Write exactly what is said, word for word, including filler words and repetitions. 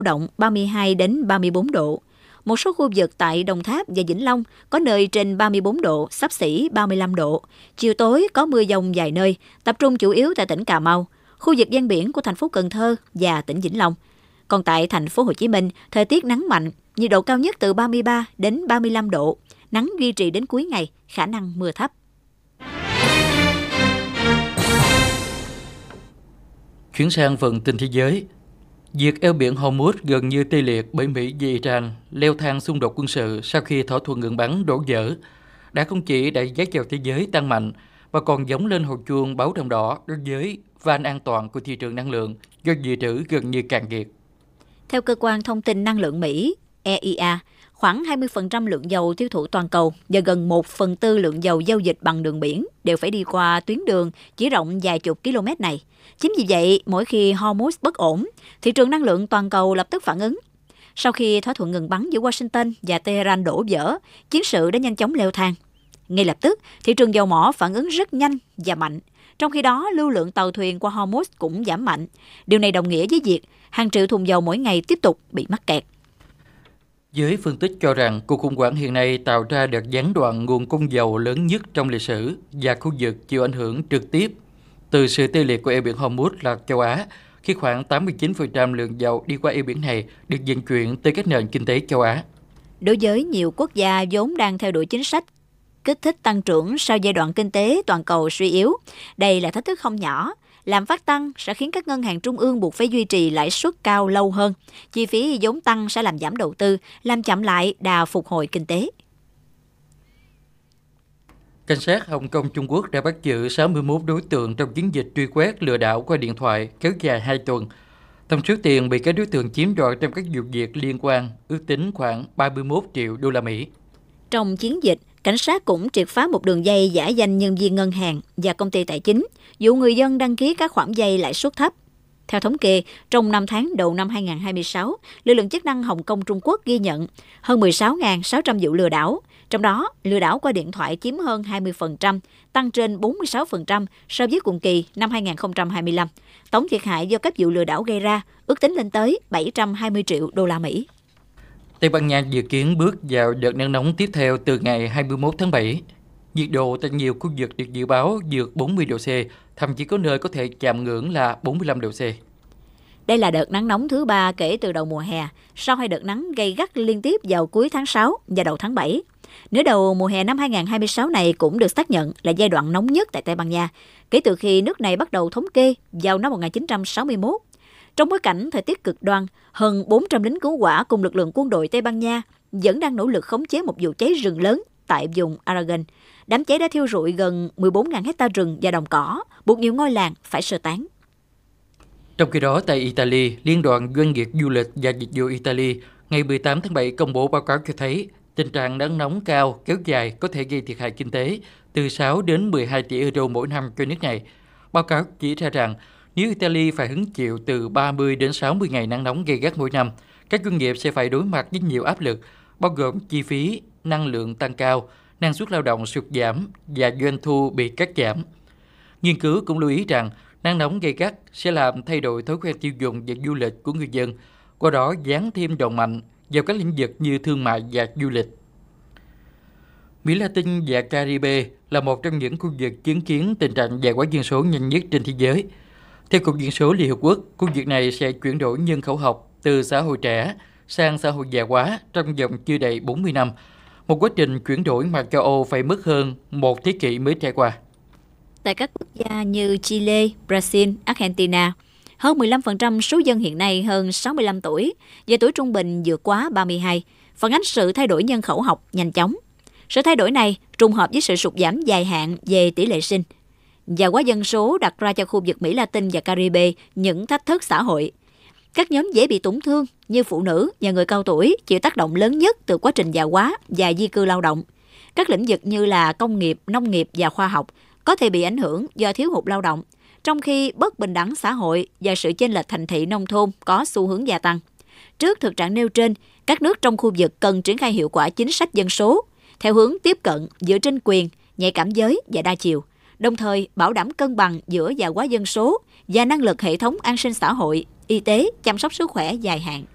động ba mươi hai đến ba mươi bốn độ. Một số khu vực tại Đồng Tháp và Vĩnh Long có nơi trên ba mươi bốn độ, xấp xỉ ba mươi lăm độ. Chiều tối có mưa dông vài nơi, tập trung chủ yếu tại tỉnh Cà Mau, khu vực ven biển của thành phố Cần Thơ và tỉnh Vĩnh Long. Còn tại thành phố Hồ Chí Minh, thời tiết nắng mạnh, nhiệt độ cao nhất từ ba mươi ba đến ba mươi lăm độ, nắng duy trì đến cuối ngày, khả năng mưa thấp. Chuyển sang phần tin thế giới. Việc eo biển Hormuz gần như tê liệt bởi Mỹ và Iran leo thang xung đột quân sự sau khi thỏa thuận ngừng bắn đổ vỡ đã không chỉ đẩy giá dầu thế giới tăng mạnh mà còn gióng lên hồi chuông báo động đỏ đối với van an toàn của thị trường năng lượng do dự trữ gần như cạn kiệt. Theo cơ quan thông tin năng lượng Mỹ E I A, khoảng hai mươi phần trăm lượng dầu tiêu thụ toàn cầu và gần một phần tư lượng dầu giao dịch bằng đường biển đều phải đi qua tuyến đường chỉ rộng vài chục km này. Chính vì vậy, mỗi khi Hormuz bất ổn, thị trường năng lượng toàn cầu lập tức phản ứng. Sau khi thỏa thuận ngừng bắn giữa Washington và Tehran đổ vỡ, chiến sự đã nhanh chóng leo thang. Ngay lập tức, thị trường dầu mỏ phản ứng rất nhanh và mạnh. Trong khi đó, lưu lượng tàu thuyền qua Hormuz cũng giảm mạnh. Điều này đồng nghĩa với việc hàng triệu thùng dầu mỗi ngày tiếp tục bị mắc kẹt. Giới phân tích cho rằng cuộc khủng hoảng hiện nay tạo ra đợt gián đoạn nguồn cung dầu lớn nhất trong lịch sử và khu vực chịu ảnh hưởng trực tiếp từ sự tê liệt của eo biển Hormuz là châu Á, khi khoảng tám mươi chín phần trăm lượng dầu đi qua eo biển này được vận chuyển tới các nền kinh tế châu Á. Đối với nhiều quốc gia vốn đang theo đuổi chính sách kích thích tăng trưởng sau giai đoạn kinh tế toàn cầu suy yếu, đây là thách thức không nhỏ. Lạm phát tăng sẽ khiến các ngân hàng trung ương buộc phải duy trì lãi suất cao lâu hơn. Chi phí vốn tăng sẽ làm giảm đầu tư, làm chậm lại đà phục hồi kinh tế. Cảnh sát Hồng Kông Trung Quốc đã bắt giữ sáu mươi mốt đối tượng trong chiến dịch truy quét lừa đảo qua điện thoại kéo dài hai tuần. Tổng số tiền bị các đối tượng chiếm đoạt trong các vụ việc liên quan ước tính khoảng ba mươi mốt triệu đô la Mỹ. Trong chiến dịch, cảnh sát cũng triệt phá một đường dây giả danh nhân viên ngân hàng và công ty tài chính, dụ người dân đăng ký các khoản vay lãi suất thấp. Theo thống kê, trong năm tháng đầu năm hai không hai sáu, lực lượng chức năng Hồng Kông Trung Quốc ghi nhận hơn mười sáu nghìn sáu trăm vụ lừa đảo, trong đó lừa đảo qua điện thoại chiếm hơn hai mươi phần trăm, tăng trên bốn mươi sáu phần trăm so với cùng kỳ năm hai không hai lăm. Tổng thiệt hại do các vụ lừa đảo gây ra ước tính lên tới bảy trăm hai mươi triệu đô la Mỹ. Tây Ban Nha dự kiến bước vào đợt nắng nóng tiếp theo từ ngày hai mươi mốt tháng bảy. Nhiệt độ tại nhiều khu vực được dự báo vượt bốn mươi độ C, thậm chí có nơi có thể chạm ngưỡng là bốn mươi lăm độ C. Đây là đợt nắng nóng thứ ba kể từ đầu mùa hè, sau hai đợt nắng gay gắt liên tiếp vào cuối tháng sáu và đầu tháng bảy. Nửa đầu mùa hè năm hai không hai sáu này cũng được xác nhận là giai đoạn nóng nhất tại Tây Ban Nha, kể từ khi nước này bắt đầu thống kê vào năm một nghìn chín trăm sáu mươi mốt. Trong bối cảnh thời tiết cực đoan, hơn bốn trăm lính cứu hỏa cùng lực lượng quân đội Tây Ban Nha vẫn đang nỗ lực khống chế một vụ cháy rừng lớn tại vùng Aragon. Đám cháy đã thiêu rụi gần mười bốn nghìn hecta rừng và đồng cỏ, buộc nhiều ngôi làng phải sơ tán. Trong khi đó, tại Italy, Liên đoàn Doanh nghiệp Du lịch và Dịch vụ Italy ngày mười tám tháng bảy công bố báo cáo cho thấy tình trạng nắng nóng cao kéo dài có thể gây thiệt hại kinh tế từ sáu đến mười hai tỷ euro mỗi năm cho nước này. Báo cáo chỉ ra rằng nếu Italy phải hứng chịu từ ba mươi đến sáu mươi ngày nắng nóng gay gắt mỗi năm, các doanh nghiệp sẽ phải đối mặt với nhiều áp lực, bao gồm chi phí, năng lượng tăng cao, năng suất lao động sụt giảm và doanh thu bị cắt giảm. Nghiên cứu cũng lưu ý rằng nắng nóng gay gắt sẽ làm thay đổi thói quen tiêu dùng và du lịch của người dân, qua đó giáng thêm đòn mạnh vào các lĩnh vực như thương mại và du lịch. Mỹ Latin và Caribe là một trong những khu vực chứng kiến tình trạng già hóa dân số nhanh nhất trên thế giới. Theo Cục Dân số Liên Hợp Quốc, khu vực này sẽ chuyển đổi nhân khẩu học từ xã hội trẻ sang xã hội già hóa trong vòng chưa đầy bốn mươi năm, một quá trình chuyển đổi mà châu Âu phải mất hơn một thế kỷ mới trải qua. Tại các quốc gia như Chile, Brazil, Argentina, hơn mười lăm phần trăm số dân hiện nay hơn sáu mươi lăm tuổi và tuổi trung bình vượt quá ba mươi hai, phản ánh sự thay đổi nhân khẩu học nhanh chóng. Sự thay đổi này trùng hợp với sự sụt giảm dài hạn về tỷ lệ sinh. Già hóa dân số đặt ra cho khu vực Mỹ Latin và Caribe những thách thức xã hội. Các nhóm dễ bị tổn thương như phụ nữ và người cao tuổi chịu tác động lớn nhất từ quá trình già hóa và di cư lao động. Các lĩnh vực như là công nghiệp, nông nghiệp và khoa học có thể bị ảnh hưởng do thiếu hụt lao động, trong khi bất bình đẳng xã hội và sự chênh lệch thành thị nông thôn có xu hướng gia tăng. Trước thực trạng nêu trên, các nước trong khu vực cần triển khai hiệu quả chính sách dân số theo hướng tiếp cận dựa trên quyền, nhạy cảm giới và đa chiều, đồng thời bảo đảm cân bằng giữa già hóa dân số và năng lực hệ thống an sinh xã hội, y tế, chăm sóc sức khỏe dài hạn.